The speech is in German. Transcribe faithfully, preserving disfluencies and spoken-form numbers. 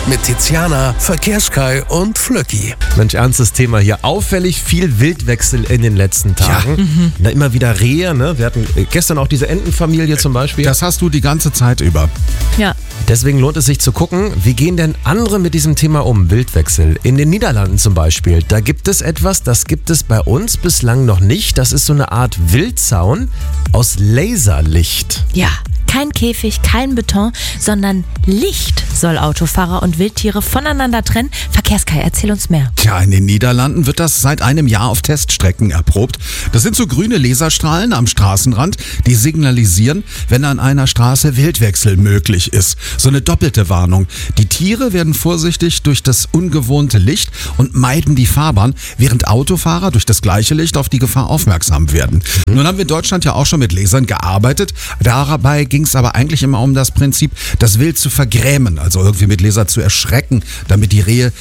mit Tiziana, Verkehrskai und Flöcki. Mensch, ernstes Thema hier. Auffällig viel Wildwechsel in den letzten Tagen. Ja. Mhm. Da immer wieder Rehe, ne? Wir hatten gestern auch diese Entenfamilie zum Beispiel. Das hast du die ganze Zeit über. Ja. Deswegen lohnt es sich zu gucken, wie gehen denn andere mit diesem Thema um, Wildwechsel. In den Niederlanden zum Beispiel, da gibt es etwas, das gibt es bei uns bislang noch nicht. Das ist so eine Art Wildzaun aus Laserlicht. Ja. Kein Käfig, kein Beton, sondern Licht soll Autofahrer und Wildtiere voneinander trennen. Verkehrskai, erzähl uns mehr. Tja, in den Niederlanden wird das seit einem Jahr auf Teststrecken erprobt. Das sind so grüne Laserstrahlen am Straßenrand, die signalisieren, wenn an einer Straße Wildwechsel möglich ist. So eine doppelte Warnung. Die Tiere werden vorsichtig durch das ungewohnte Licht und meiden die Fahrbahn, während Autofahrer durch das gleiche Licht auf die Gefahr aufmerksam werden. Mhm. Nun haben wir in Deutschland ja auch schon mit Lasern gearbeitet. Dabei ging es aber eigentlich immer um das Prinzip, das Wild zu vergrämen, also irgendwie mit Laser zu erschrecken, damit die Rehe